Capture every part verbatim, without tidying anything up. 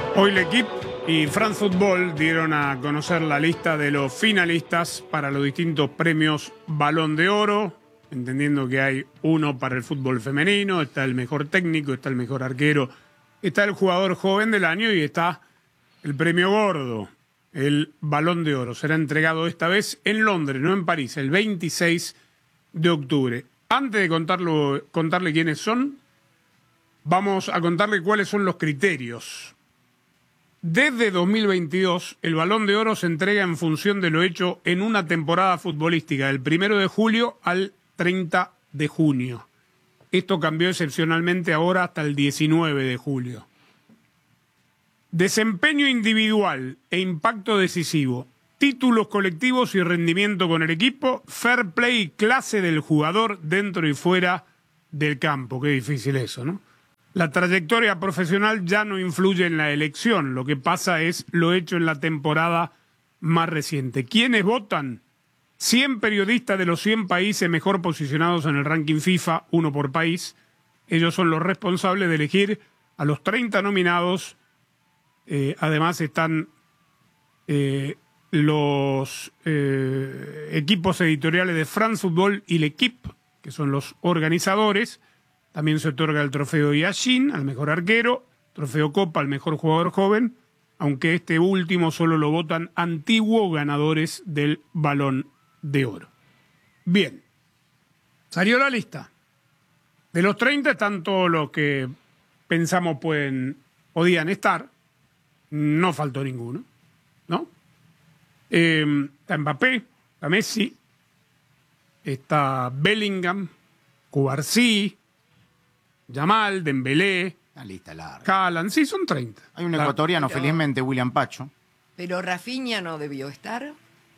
Hoy L'Equipe y France Football dieron a conocer la lista de los finalistas para los distintos premios Balón de Oro, entendiendo que hay uno para el fútbol femenino, está el mejor técnico, está el mejor arquero, está el jugador joven del año y está el premio gordo, el Balón de Oro. Será entregado esta vez en Londres, no en París, el veintiséis de octubre. Antes de contarlo, contarle quiénes son, vamos a contarle cuáles son los criterios. Desde dos mil veintidós, el Balón de Oro se entrega en función de lo hecho en una temporada futbolística, del primero de julio al treinta de junio. Esto cambió excepcionalmente ahora hasta el diecinueve de julio. Desempeño individual e impacto decisivo, títulos colectivos y rendimiento con el equipo, fair play y clase del jugador dentro y fuera del campo. Qué difícil eso, ¿no? La trayectoria profesional ya no influye en la elección, lo que pasa es lo hecho en la temporada más reciente. ¿Quiénes votan? cien periodistas de los cien países mejor posicionados en el ranking FIFA, uno por país. Ellos son los responsables de elegir a los treinta nominados. Eh, además están eh, los eh, equipos editoriales de France Football y L'Equipe, que son los organizadores. También se otorga el trofeo Yashin al mejor arquero, trofeo Copa al mejor jugador joven, aunque este último solo lo votan antiguos ganadores del Balón de Oro. Bien, salió la lista. De los treinta están todos los que pensamos pueden, podían estar. No faltó ninguno, ¿no? Eh, está Mbappé, está Messi, está Bellingham, Cubarsí, Yamal, Dembélé, una lista larga. Haaland, sí, son treinta. Hay un ecuatoriano, Pero- felizmente, William Pacho. Pero Rafinha no debió estar.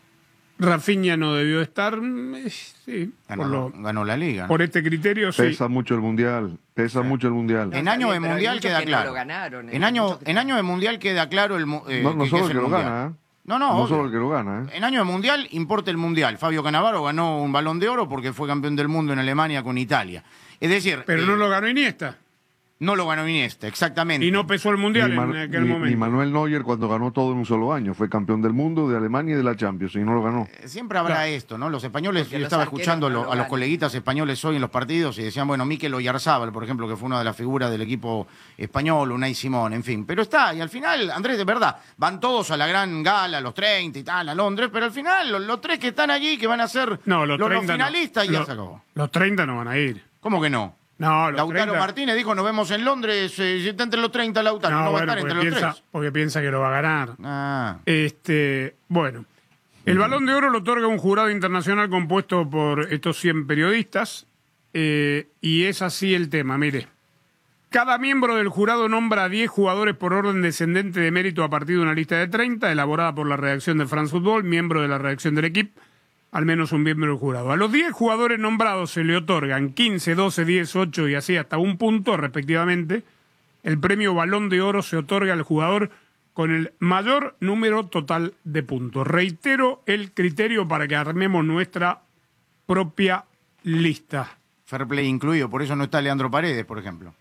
Rafinha no debió estar, eh, sí, Ganó, por, lo- ganó la liga. por este criterio, sí. Pesa mucho el mundial, pesa Sí. mucho el mundial. En No, año está de bien, pero hay mundial muchos queda que no claro. lo ganaron, eh, en, año, muchos que en no. año de mundial queda claro el, mu- eh, No, no que- solo que el es que el lo mundial. gana, ¿eh? No, no, No obvio. solo el que lo gana, ¿eh? En año de mundial importa el mundial. Fabio Cannavaro ganó un Balón de Oro porque fue campeón del mundo en Alemania con Italia. Es decir, Pero eh, no lo ganó Iniesta. no lo ganó Iniesta, exactamente. Y no pesó el Mundial Ni, Man- en aquel ni- momento. ni Manuel Neuer cuando ganó todo en un solo año. Fue campeón del mundo, de Alemania y de la Champions, y no lo ganó. Eh, Siempre habrá Claro. esto, ¿no? Los españoles, Porque yo los estaba arqueros escuchando a, no lo- lo a los ganan. coleguitas españoles hoy en los partidos y decían, bueno, Mikel Oyarzábal, por ejemplo, que fue una de las figuras del equipo español, Unai Simón, en fin. Pero está, y al final, Andrés, de verdad, van todos a la gran gala, los treinta y tal, a Londres, pero al final, los, los tres que están allí, que van a ser No, los los, los treinta no. finalistas, ya Los- se acabó. Los treinta no van a ir. ¿Cómo que no? No, los Lautaro treinta... Martínez dijo, nos vemos en Londres, eh, está entre los treinta Lautaro, no, No, va a bueno, estar porque entre los piensa, tres. porque piensa que lo va a ganar. Ah, Este, bueno, el Balón de Oro lo otorga un jurado internacional compuesto por estos cien periodistas, eh, y es así el tema, mire. Cada miembro del jurado nombra a diez jugadores por orden descendente de mérito a partir de una lista de treinta, elaborada por la redacción de France Football, miembro de la redacción del equipo, al menos un miembro del jurado. A los diez jugadores nombrados se le otorgan quince, doce, diez, ocho y así hasta un punto, respectivamente. El premio Balón de Oro se otorga al jugador con el mayor número total de puntos. Reitero el criterio para que armemos nuestra propia lista. fair play incluido, por eso no está Leandro Paredes, por ejemplo.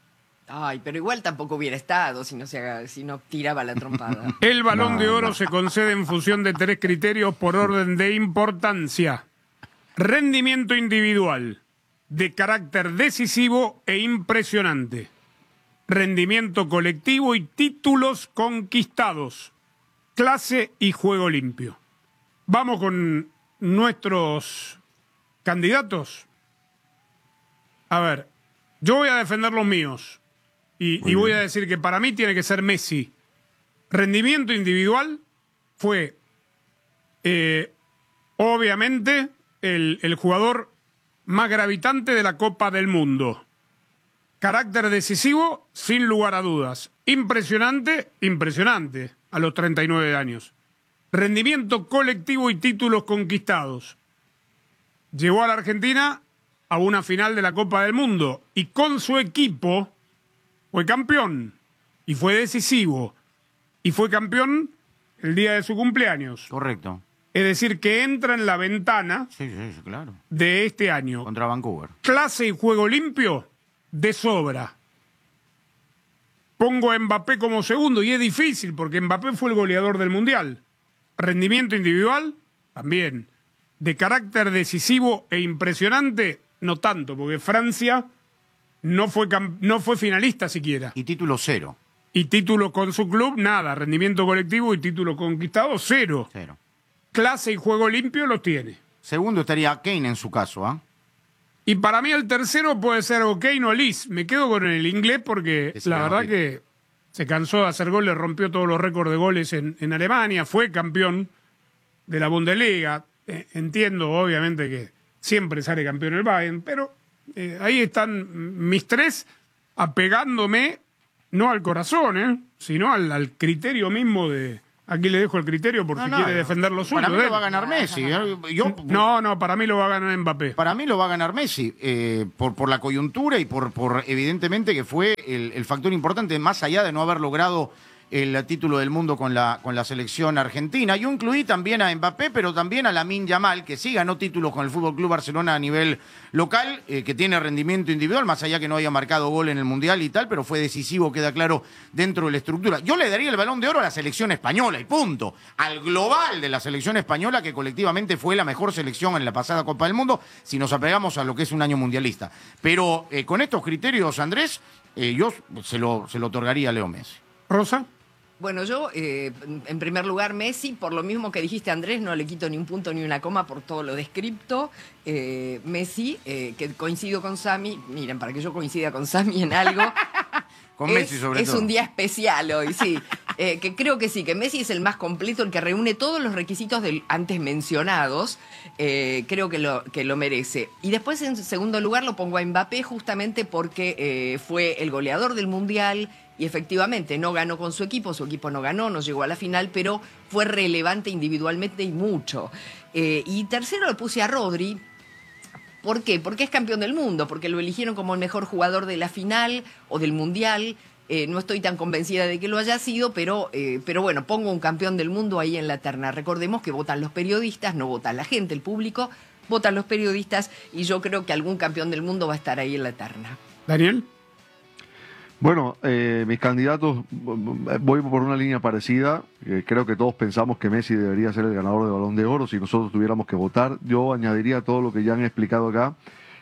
Ay, pero igual tampoco hubiera estado si no, se haga- si no tiraba la trompada. El Balón No, de Oro no. se concede en función de tres criterios por orden de importancia. Rendimiento individual, de carácter decisivo e impresionante. Rendimiento colectivo y títulos conquistados. Clase y juego limpio. Vamos con nuestros candidatos. A ver, yo voy a defender los míos. Y, y voy a decir que para mí tiene que ser Messi. Rendimiento individual fue, eh, obviamente, el, el jugador más gravitante de la Copa del Mundo. Carácter decisivo, sin lugar a dudas. Impresionante, impresionante, a los treinta y nueve años. Rendimiento colectivo y títulos conquistados. Llevó a la Argentina a una final de la Copa del Mundo y con su equipo fue campeón y fue decisivo y fue campeón el día de su cumpleaños. Correcto. Es decir, que entra en la ventana Sí, sí, sí, claro. de este año. Contra Vancouver. Clase y juego limpio de sobra. pongo a Mbappé como segundo, y es difícil, porque Mbappé fue el goleador del Mundial. Rendimiento individual, también. De carácter decisivo e impresionante, no tanto, porque Francia no fue, no fue finalista siquiera. Y título cero. Y título con su club, nada. Rendimiento colectivo y título conquistado, cero. Cero. Clase y juego limpio los tiene. Segundo estaría Kane en su caso, ¿ah? ¿eh? Y para mí el tercero puede ser o Kane o Liz. Me quedo con el inglés porque Ese la verdad que... que se cansó de hacer goles, rompió todos los récords de goles en, en Alemania, fue campeón de la Bundesliga. Eh, entiendo, obviamente, que siempre sale campeón el Bayern, pero eh, ahí están mis tres apegándome no al corazón, ¿eh? sino al, al criterio mismo de... Aquí le dejo el criterio por no, si no, quiere no. defender lo suyo. Para mí ¿eh? lo va a ganar Messi. Yo, no, no, para mí lo va a ganar Mbappé. Para mí lo va a ganar Messi, eh, por, por la coyuntura y por, por evidentemente que fue el, el factor importante, más allá de no haber logrado el título del mundo con la, con la selección argentina. Yo incluí también a Mbappé, pero también a Lamine Yamal, que sí ganó títulos con el F C Barcelona a nivel local, eh, que tiene rendimiento individual, más allá que no haya marcado gol en el Mundial y tal, pero fue decisivo, queda claro, dentro de la estructura. Yo le daría el Balón de Oro a la selección española y punto. Al global de la selección española, que colectivamente fue la mejor selección en la pasada Copa del Mundo, si nos apegamos a lo que es un año mundialista. Pero eh, con estos criterios, Andrés, eh, yo se lo, se lo otorgaría a Leo Messi. ¿Rosa? Bueno, yo, eh, en primer lugar, Messi, por lo mismo que dijiste, Andrés, no le quito ni un punto ni una coma por todo lo descripto. Eh, Messi, eh, que coincido con Sami, miren, para que yo coincida con Sami en algo... Con es, Messi sobre es todo. un día especial hoy, sí. Eh, que creo que sí, que Messi es el más completo, el que reúne todos los requisitos del antes mencionados. Eh, creo que lo, que lo merece. Y después, en segundo lugar, lo pongo a Mbappé justamente porque eh, fue el goleador del Mundial. Y efectivamente, no ganó con su equipo, su equipo no ganó, no llegó a la final, pero fue relevante individualmente y mucho. Eh, y tercero le puse a Rodri. ¿Por qué? Porque es campeón del mundo, porque lo eligieron como el mejor jugador de la final o del Mundial. Eh, no estoy tan convencida de que lo haya sido, pero, eh, pero bueno, pongo un campeón del mundo ahí en la terna. Recordemos que votan los periodistas, no vota la gente, el público, votan los periodistas, y yo creo que algún campeón del mundo va a estar ahí en la terna. ¿Daniel? Bueno, eh, mis candidatos, voy por una línea parecida. Eh, creo que todos pensamos que Messi debería ser el ganador del Balón de Oro si nosotros tuviéramos que votar. Yo añadiría todo lo que ya han explicado acá,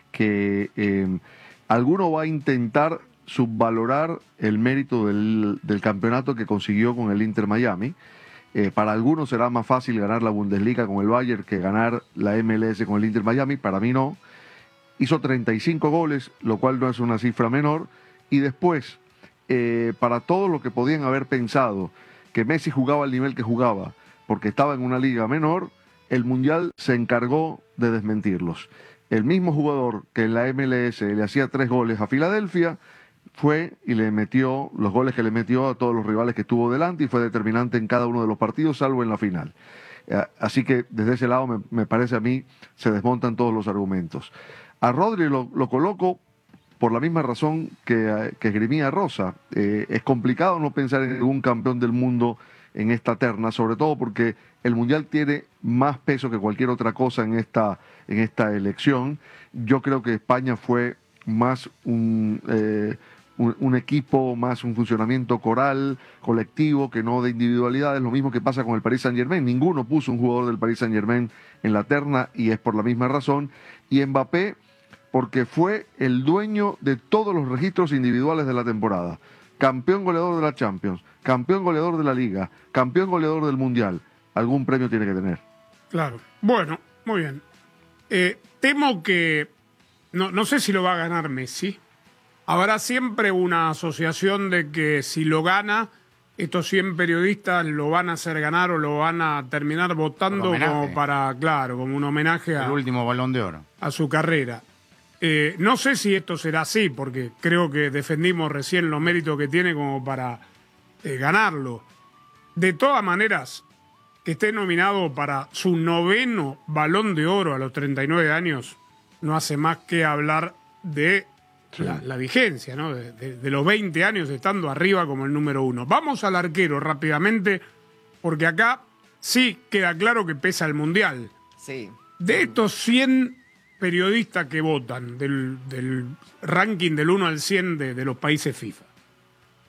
que eh, alguno va a intentar subvalorar el mérito del, del campeonato que consiguió con el Inter Miami. Eh, para algunos será más fácil ganar la Bundesliga con el Bayern que ganar la M L S con el Inter Miami. Para mí no. Hizo treinta y cinco goles, lo cual no es una cifra menor. Y después, eh, para todo lo que podían haber pensado que Messi jugaba al nivel que jugaba porque estaba en una liga menor, el Mundial se encargó de desmentirlos. El mismo jugador que en la M L S le hacía tres goles a Filadelfia fue y le metió los goles que le metió a todos los rivales que estuvo delante y fue determinante en cada uno de los partidos, salvo en la final. Eh, así que desde ese lado me, me parece a mí se desmontan todos los argumentos. A Rodri lo, lo coloco por la misma razón que, que esgrimía Rosa. Eh, es complicado no pensar en ningún campeón del mundo en esta terna, sobre todo porque el Mundial tiene más peso que cualquier otra cosa en esta, en esta elección. Yo creo que España fue más un, eh, un, un equipo, más un funcionamiento coral, colectivo, que no de individualidades. Lo mismo que pasa con el Paris Saint-Germain. Ninguno puso un jugador del Paris Saint-Germain en la terna y es por la misma razón. Y Mbappé, porque fue el dueño de todos los registros individuales de la temporada. Campeón goleador de la Champions, campeón goleador de la Liga, campeón goleador del Mundial. Algún premio tiene que tener. Claro. Bueno, muy bien. Eh, temo que, no, no sé si lo va a ganar Messi. Habrá siempre una asociación de que si lo gana, estos cien periodistas lo van a hacer ganar o lo van a terminar votando como para, claro, como un homenaje a, el último Balón de Oro, a su carrera. Eh, no sé si esto será así, porque creo que defendimos recién los méritos que tiene como para eh, ganarlo. De todas maneras, que esté nominado para su noveno Balón de Oro a los treinta y nueve años, no hace más que hablar de sí. la, la vigencia, ¿no? De, de, de los veinte años estando arriba como el número uno. Vamos al arquero rápidamente, porque acá sí queda claro que pesa el Mundial. Sí. De estos cien periodistas que votan del, del ranking del uno al cien de, de los países FIFA, ¿cuántos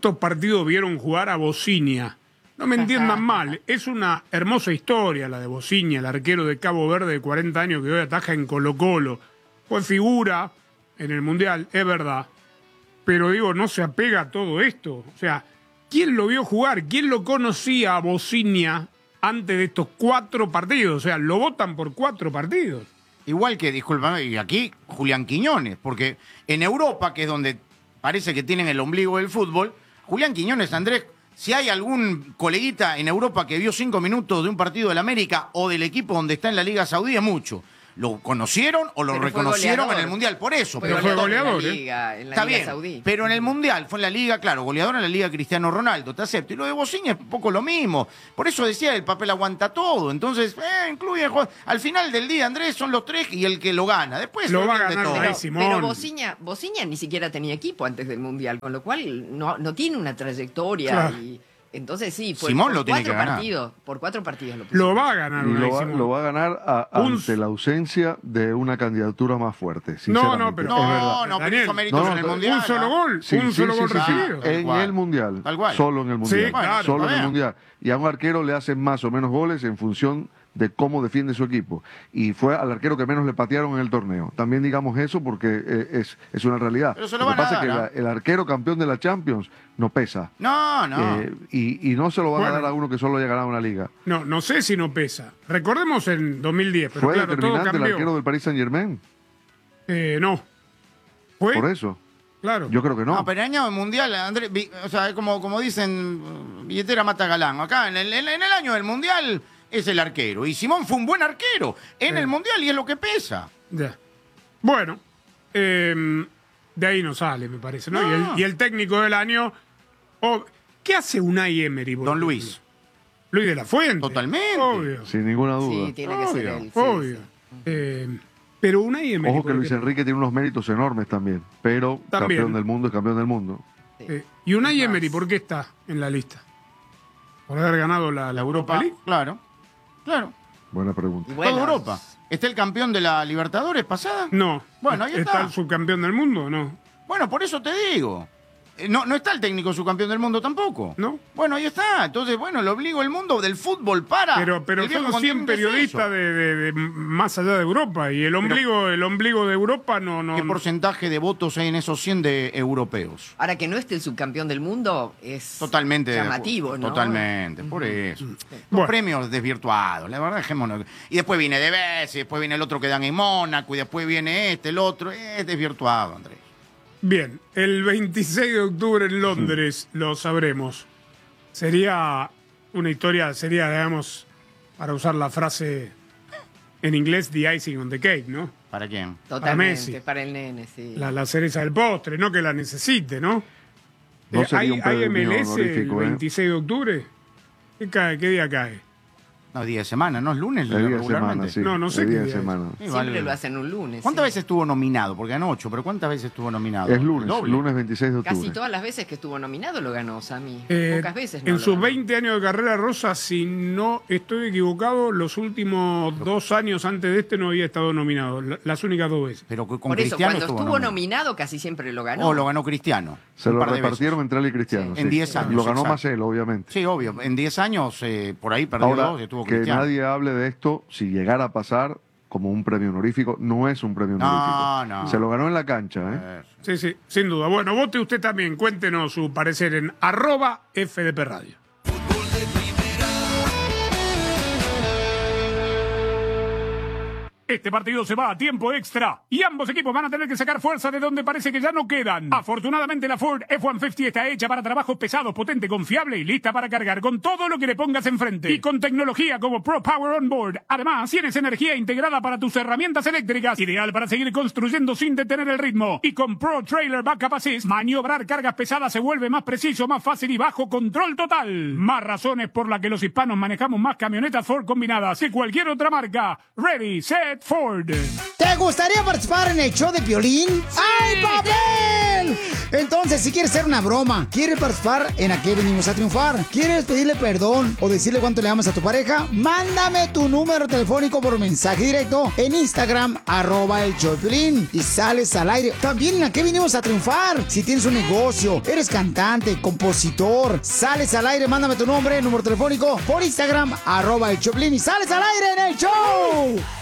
¿Cuántos partidos vieron jugar a Bociña? No me entiendan mal, es una hermosa historia la de Bociña, el arquero de Cabo Verde de cuarenta años que hoy ataja en Colo-Colo. Fue figura en el Mundial, es verdad. Pero digo, no se apega a todo esto. O sea, ¿quién lo vio jugar? ¿Quién lo conocía a Bociña antes de estos cuatro partidos? O sea, lo votan por cuatro partidos. Igual que, discúlpame, y aquí Julián Quiñones, porque en Europa, que es donde parece que tienen el ombligo del fútbol, Julián Quiñones, Andrés, si hay algún coleguita en Europa que vio cinco minutos de un partido del América o del equipo donde está en la Liga Saudí, es mucho. ¿Lo conocieron o lo Pero fue reconocieron goleador. en el Mundial? Por eso. Fue Pero fue goleador, en la ¿eh? Liga, en la Está Liga bien, Saudí. pero en el Mundial fue en la Liga, claro, goleador en la Liga Cristiano Ronaldo, te acepto. Y lo de Bociña es un poco lo mismo. Por eso decía, el papel aguanta todo. Entonces, eh, incluye... Al final del día, Andrés, son los tres y el que lo gana. Después Lo se va a olvidan de ganar todo. Unai Pero, Simón. pero Bociña, Bociña ni siquiera tenía equipo antes del Mundial, con lo cual no, no tiene una trayectoria. Claro. Y, entonces sí, fue Simón por lo tiene cuatro que ganar. partidos. Por cuatro partidos lo Lo pusieron. va a ganar Y Unai lo va, Simón. lo va a ganar a- Un- ante la ausencia de una candidatura más fuerte. No, sinceramente. no, pero- Es verdad. No, no, pero Daniel, hizo méritos no, en el no, Mundial. Un solo ¿no? gol, Sí, un sí, solo sí, gol sí, sí. recibido. Tal En cual. el Mundial. Tal cual. Solo en el Mundial. Sí, claro, solo está en el bien. Mundial. Y a un arquero le hacen más o menos goles en función de cómo defiende su equipo. Y fue al arquero que menos le patearon en el torneo. También digamos eso porque eh, es, es una realidad. Pero se lo lo que van a pasa es que dar, la- el arquero campeón de la Champions no pesa. No, no. Eh, y, y no se lo van Bueno. a dar a uno que solo haya ganado una liga. No, no sé si no pesa. Recordemos en dos mil diez, pero Fue claro, todo determinante el cambió. arquero del Paris Saint Germain. Eh, no. ¿Fue? Por eso. Claro. Yo creo que no. No, pero en año mundial, Andrés, vi- o sea, es como, como dicen, billetera mata galán. Acá, en el, en el año del mundial, es el arquero. Y Simón fue un buen arquero en Sí. el mundial y es lo que pesa. Ya. Bueno, eh, de ahí no sale, me parece, ¿no? No. Y, el, y el técnico del año... oh, ¿qué hace Unai Emery? por Don ejemplo? Luis. Luis de la Fuente. Totalmente. Obvio. Sin ninguna duda. Sí, tiene que ser Obvio, él. sí, obvio. sí. Eh, pero Unai Emery... Ojo por que Luis ejemplo, Enrique tiene unos méritos enormes también, pero También. campeón del mundo es campeón del mundo. eh, ¿Y Unai Emery por qué está en la lista? ¿Por haber ganado la, la Europa League? Claro, claro. Buena pregunta. Y bueno, Toda Europa. ¿Está el campeón de la Libertadores pasada? No. Bueno, ahí ¿Está está. el subcampeón del mundo? No. Bueno, por eso te digo. Eh, No, no está el técnico subcampeón del mundo tampoco. ¿No? Bueno, ahí está. Entonces, bueno, lo obligo el mundo del fútbol para. Pero, pero el viejo son cien continente es periodistas eso. de, de- de más allá de Europa y el ombligo, el ombligo de Europa no, no. ¿Qué porcentaje de votos hay en esos cien de europeos? Ahora que no esté el subcampeón del mundo es Totalmente. de llamativo, acuerdo. ¿no? Totalmente, por eso. Los Bueno. premios desvirtuados, la verdad, dejémonos. Y después viene De Bessi, después viene el otro que dan en Mónaco, y después viene este, el otro. Es desvirtuado, Andrés. Bien, el veintiséis de octubre en Londres lo sabremos. Sería una historia, sería, digamos, para usar la frase en inglés, the icing on the cake, ¿no? ¿Para quién? Totalmente, Messi. para el nene, sí. La, la cereza del postre, no que la necesite, ¿no? No Eh, sería ¿Hay, un hay premio M L S el honorífico, ¿eh? veintiséis de octubre? ¿Qué, cae, ¿Qué día cae? No, día de semana, ¿no? Es lunes El día de regularmente. semana, sí. No, no sé El qué día de día es. semana. Sí, Siempre vale. lo hacen un lunes. ¿Cuántas sí. veces estuvo nominado? Porque ganó ocho, pero ¿cuántas veces estuvo nominado? Es lunes, Doble. lunes veintiséis de octubre. Casi todas las veces que estuvo nominado lo ganó Sammy. Eh, Pocas veces no en lo sus ganó. veinte años de carrera rosa, si no estoy equivocado, los últimos dos años antes de este no había estado nominado. la- Las únicas dos veces. Pero con Por eso, Cristiano cuando estuvo estuvo nominado. nominado casi siempre lo ganó. O lo ganó Cristiano. Se un lo par de veces. repartieron entre él y Cristiano. Sí, en sí. diez años, Lo ganó exacto. más él, obviamente. Sí, obvio. En diez años, eh, por ahí perdió Ahora, dos y estuvo que Cristiano. nadie hable de esto, si llegara a pasar como un premio honorífico, no es un premio No, honorífico. no. Se lo ganó en la cancha, ¿eh? Eh, Sí, sí, sin duda. Bueno, vote usted también. Cuéntenos su parecer en arroba F D P Radio. Este partido se va a tiempo extra y ambos equipos van a tener que sacar fuerza de donde parece que ya no quedan. Afortunadamente la Ford F ciento cincuenta está hecha para trabajos pesados, potente, confiable y lista para cargar con todo lo que le pongas enfrente. Y con tecnología como Pro Power On Board. Además, tienes energía integrada para tus herramientas eléctricas, ideal para seguir construyendo sin detener el ritmo. Y con Pro Trailer Backup Assist, maniobrar cargas pesadas se vuelve más preciso, más fácil y bajo control total. Más razones por las que los hispanos manejamos más camionetas Ford combinadas que cualquier otra marca. Ready, set, Bedford. ¿Te gustaría participar en el show de Piolín? ¡Ay, papel! Entonces, si quieres hacer una broma, quieres participar en ¿A qué venimos a triunfar? ¿Quieres pedirle perdón o decirle cuánto le amas a tu pareja? Mándame tu número telefónico por mensaje directo en Instagram, arroba el show de Piolín, y sales al aire. También en ¿A qué venimos a triunfar? Si tienes un negocio, eres cantante, compositor, sales al aire, mándame tu nombre, número telefónico por Instagram, arroba el show de Piolín, y sales al aire en el show.